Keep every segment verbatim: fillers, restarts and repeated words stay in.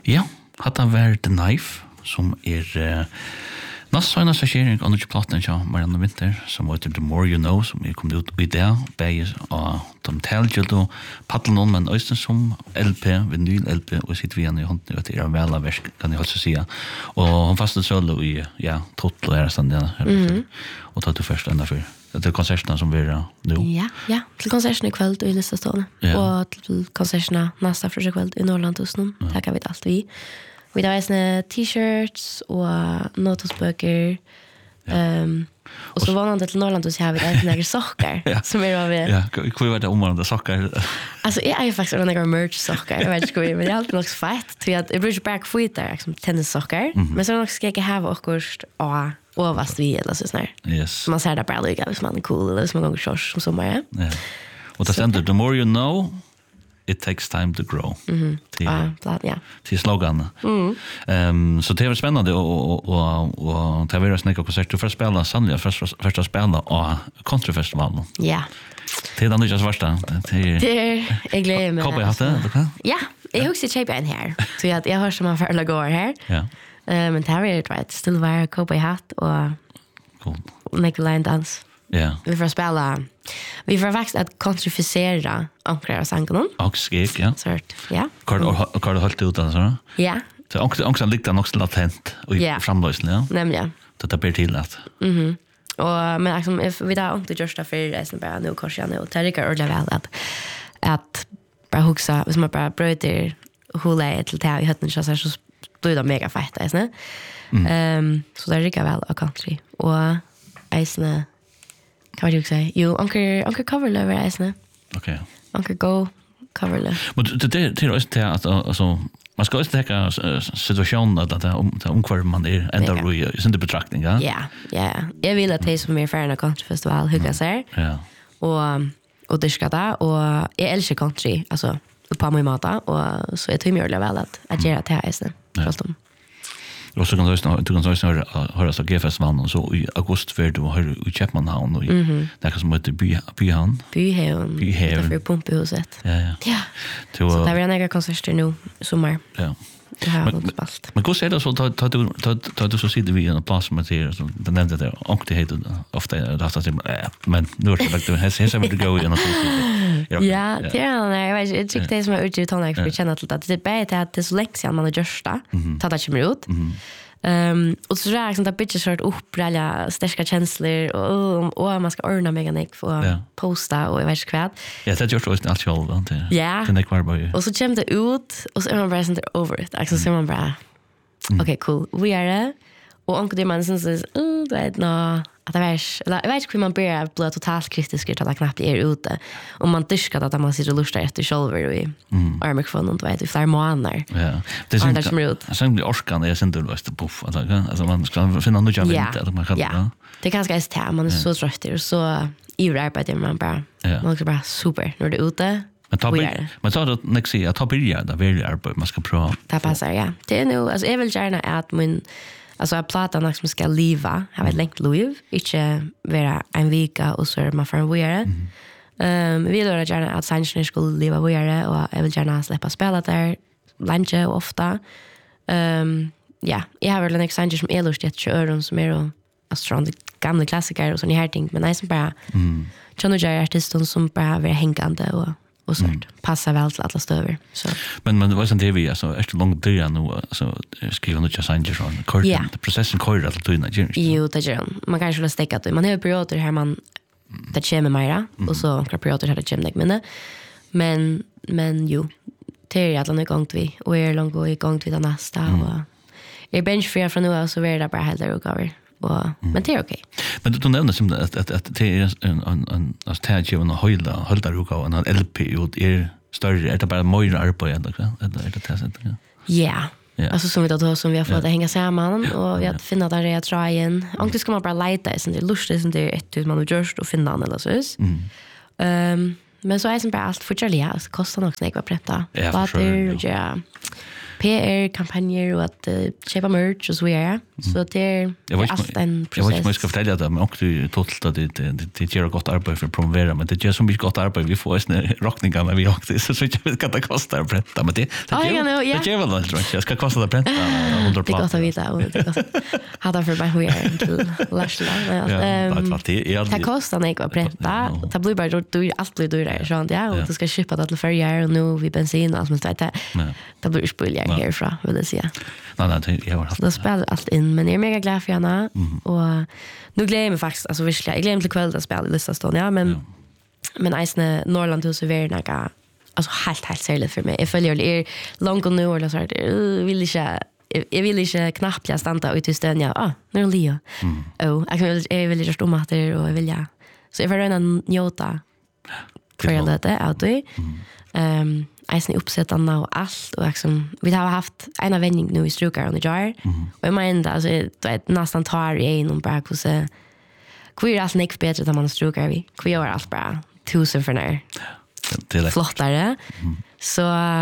Ja, hatt han vært The Knife, som er uh, Nast så nästa sharing on the platten ja Marianne Winter som heter The More You Know som är kommit ut i det bäges och de täljer då paddlen men östen som L P vinyl L P och sitter vi igen i handen att det är väl verk kan jag också säga och hon fastade solo i ja total är sån där och tar du först ända för det är konserterna som vi är nu. Ja, ja, till konserterna ikväll i Lissaståne och till konserterna nästa för ikväll i Norrlandtusnum. Det kan vi allt vi. Vi har såna t-shirts och notosböcker. Ehm och så vanligt till Norrland så har vi ett några sockar som är av Ja, hur var det om de sockar? Alltså jag är faktiskt några merch sockar. Jag vet inte hur men det är alltid något fett till att jag brukar back foot där som tennissockar. Men så också ska jag ha också och och vad vi eller så snär. Yes. Man ser det bara lika som man är cool eller som man går shorts som sommar. Ja. Och det ständer the more you know it takes time to grow. Mhm. Ja, klart ja. Till slogan. Mm. Ehm så det var spännande och och och och ta vara snäcka konserter för att spela sannliga första första spela och kontrafestivalen. Ja. Det är inte just första. Det är jag gläder mig. Koppar jag det, okej? Ja, jag också köpa en här. Så jag jag hör som man för går här. Ja. Eh men här är det rätt still vara koppar hatt och cool. Nicolai dans. Ja. Vi får spela. Vi får faktiskt att kontrafisera ankrar och sankonon. Och skek, ja. Sort. Ja. Kvar kvar det hållt ut alltså. Ja. Så också också lite också latent och Ja. framlösning, ja. Nämligen. Det tar till att. Mhm. Och men liksom if vi där inte just för resten bara nu kanske jag nu och Terika ordla väl att att bara huxa som man bara bröder hula till ta i hötten så så blir det mega fett är det. Ehm så där Terika väl a country och isne kan jag säga jo onkel onkel cover lover isne. Okej. Onkel go cover lover. Men det det det är det att alltså man ska också ta situationen att det om det omkvar man är ändå ju i sin betraktning, ja. Ja, ja. Jag vill att det som är för en countryfestival hugga sig. Ja. Och och det ska där och jag älskar country alltså på min mata och så är det ju väl att att göra det här istället. Fast om Och så kan du också du kan också höra höra så G-festivalen så i augusti för du har i Chapmanhavn och det kan som heter by byhan. Byhavn. Byhavn. För pumphuset. Ja ja. Ja. Så där är några konserter nu sommar. Ja. Det har gått spalt. Men hur ser det så ta ta du ta ta du så sitter vi i en plats med det så den nämnde det och det heter ofta det att men nu är det det här ser vi gå i en Ja, det är när jag vet jag tycker det som är ute utan för känna att det är bättre att det är så länge sedan man har gjort det. Ta det kommer ut. Ehm och så är det sånt där bitch sort upp alla starka känslor och och man ska ordna mig en för posta och jag vet inte vad. Ja, det gör det allt själv inte. Ja. Det är kvar bara. Och så kommer det ut och så är man bara sånt over it. Alltså så är man bara okej, cool. We are det. Och onkel det man syns så oh, det är nå att det är eller jag vet inte hur man börjar bli totalt kritisk till att knappt är ute. Och man tycker att man sitter och lustar efter shoulder och i armikrofonen och vet i flera månader. Ja. Det är så sen blir orskan är sen då löst puff alltså man ska finna något jag vet att man kan. Ja. Det kanske är stä man är så trött och så i arbete man bara man ska bara super när det är ute. Men ta men ta det nästa jag tar börja där vill jag arbeta man ska prova. Det passar ja. Det är nu alltså jag vill gärna att min alltså att platan som ska leva har varit längt liv inte vara en vecka och så är man för en vecka. Ehm vi vill gärna att Sanchez skulle leva vecka och jag vill gärna släppa spela där lunch och ofta. Ehm ja, jag har väl en Sanchez som är lustigt att köra som är och astronaut gamla klassiker och sån här ting men nej som bara mm. John och Jerry artisten som bara vill hängande och och sånt mm. passar väl till alla stöver så men men det var sånt det vi alltså efter långt tid nu så skriver nu just Sanchez från kort the processen kort att du när James jo det gör man kanske skulle stäcka att man har perioder här man det kommer mera och så några perioder här det kommer men men men jo det är alla gång vi och är långt gå igång till nästa och är bench för från nu så är det bara helt och cover och men det är okej. Men du nämnde som att att att det är en en en att ta ju en höjda höjda ruka och en L P och är större är det bara mer arbete ändå eller är det det sättet ja. Ja. Alltså som vi då som vi har fått att hänga samman och vi har finna där är try igen. Och det ska man bara leta sen det lustigt sen det är ett man har gjort och finna den eller så. Ehm men så är det bara allt för Charlie så kostar också något att prata. Ja, det ja. P R-kampanjer och att uh, köpa merch och så vidare. Mm. Så det är, det är allt en process. Jag vet inte om jag ska fortälla det, men också totalt att det, det, det gör gott arbete för att promovera, men det gör så mycket gott arbete. Vi får såna rockningar när vi åkte, så jag vet inte vad det kostar att pränta. Men det, det, oh, gör, know, yeah. det gör väl något, tror jag. Jag ska kosta att pränta hundra Det är gott att vita. Och det är gott. Hade för mig hur jag är till Larsla. Det kostar när jag var pränta. Det blir bara dyr, allt blir dyrare. Så ja, och du ska köpa det till färger och nu vid bensin och allt sånt där. Det blir spulligare härifrån, vill jag säga. Nej, nej, jag har haft. Då spelar allt in, men jag är mega glad för henne. Mm. Och nu glömmer jag mig faktiskt, alltså virkelig, jag glömmer mig till kväll att spela i Lissaston, ja, men ja. Men eisne Norrland hus är väldigt något, alltså helt, helt särskilt för mig. Jag följer det är långt och nu, eller så här, jag vill inte, jag vill inte knappt jag stanna ut i stön, ja, ah, nu är det Leo. Mm. Oh, jag vill, jag vill just om att det och jag vill, ja. Så jag får röna njóta för jag lite, av det. Um, eisen uppsättarna och allt och liksom, vi har haft en av vändning nu i Strukar under jar mm. och jag menar alltså det är nästan tar i en och bara hur så hur är allt näck bättre när man Strukar vi hur gör allt bra tusen för när flottare mm. så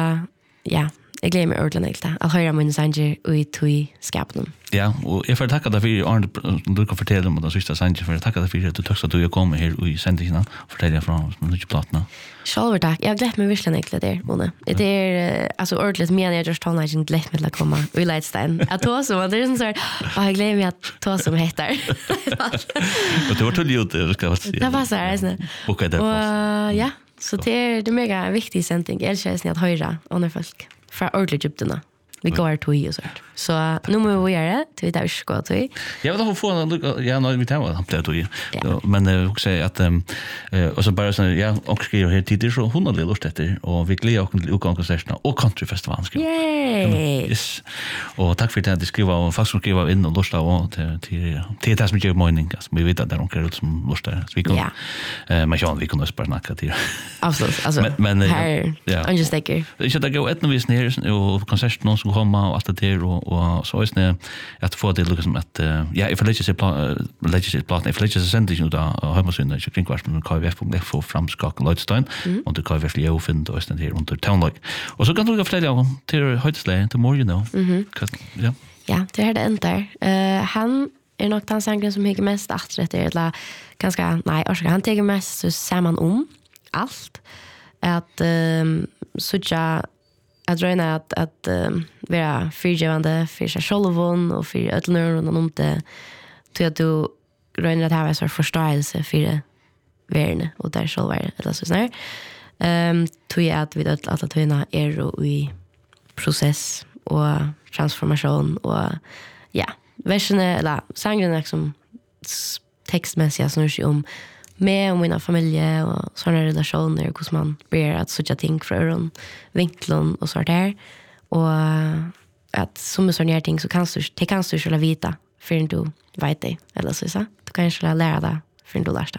ja jag glömmer mig ordentligt att höra min sanger och i tui skapen. Ja, och jag får tacka dig för Arne, du kan fortälla om den sista sanger, för jag tackar dig för att du tycks att du kommer här i sändningarna och fortäller från de nya plattorna. Själv tack. Jag glömde mig verkligen inte det, Mona. Det är alltså ordentligt men jag just tonade inte glömde mig att komma i Lightstein. Att ta som det är sån så här, jag glömde mig att ta som heter. Och det var till ljud, ska jag säga. Det var så här. Boka där. Och ja, så det är det mega viktig sändning. Jag älskar att höra andra folk från ordentligt djupna. Vi går till i och så här. Så nu må vi göra det, till vi tar ska till. Jag vet inte få ja när vi tar han blev till. Men jag vill säga att eh och så bara så ja och skriver här tider så hundra lust efter och vi glädjer oss till utgångskonserterna och countryfestivalen ska. Yay. Yes. Och tack för att du skriver och faktiskt skriver in och lusta och till till till det som gör morning alltså vi vet att det är något som lustar så vi kan eh men jag vi kan också bara snacka till. Absolut. Alltså men här jag just tänker. Jag ska gå ett nu ner och konserterna som kommer och allt det där och och så är det att få det liksom att ja if let's just let's just plot if let's just send det då har man synd att kring vart med K V F på för framskak Lightstein och det K V F Leo finn då är det här under town like och så kan du fortälja om till höjdsläge till more you know ja ja det är det inte eh han är nog den sången som hyger mest atträtt är eller ganska nej och han tar mest så ser man om allt att så ja jag tror att att uh, vara frigivande för sig själv och för öllnör och om det till att du rönar att ha en sorts förståelse för det värne och där själv är eller så där. Ehm tror jag att vi att att höna är och i process och transformation och ja, versionen eller sången liksom textmässigt snurrar sig om med och mina familj och såna relationer och hur man blir att söka ting från vinkeln och så där och att som såna här ting så kan du det kan du själva vita för du vet det eller så så du kan själva lära det för du lär det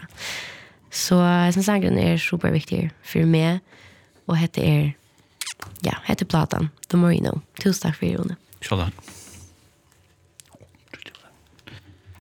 så sen sangen är super viktig för mig och heter är ja heter platan The More You Know. Tusen tack för det. Tack.